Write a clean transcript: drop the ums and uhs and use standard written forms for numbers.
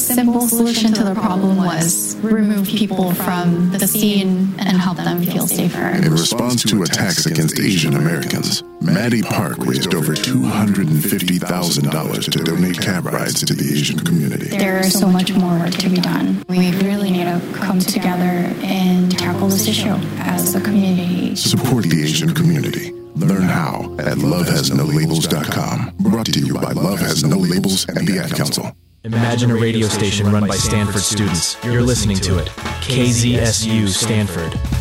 simple solution to the problem was remove people from the scene and help them feel safer. In response to attacks against Asian Americans, Maddie Park raised over $250,000 to donate cab rides to the Asian community. There is so much more work to be done. We really need to come together and tackle this issue as a community. Support the Asian community. Learn how at lovehasnolabels.com. Brought to you by Love Has No Labels and the Ad Council. Imagine a radio station run by Stanford students. You're listening to it. KZSU Stanford.